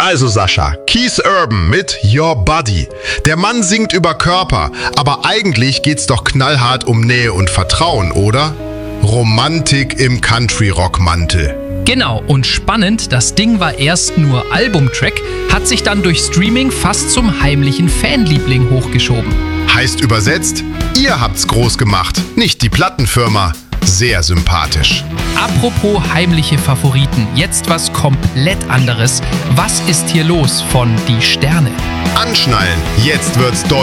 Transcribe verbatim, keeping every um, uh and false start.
Also Sascha, Keith Urban mit Your Body. Der Mann singt über Körper, aber eigentlich geht's doch knallhart um Nähe und Vertrauen, oder? Romantik im Country-Rock-Mantel. Genau, und spannend, das Ding war erst nur Albumtrack, hat sich dann durch Streaming fast zum heimlichen Fanliebling hochgeschoben. Heißt übersetzt, ihr habt's groß gemacht, nicht die Plattenfirma. Sehr sympathisch. Apropos heimliche Favoriten, jetzt was komplett anderes. Was ist hier los von Die Sterne? Anschnallen, jetzt wird's deutlich.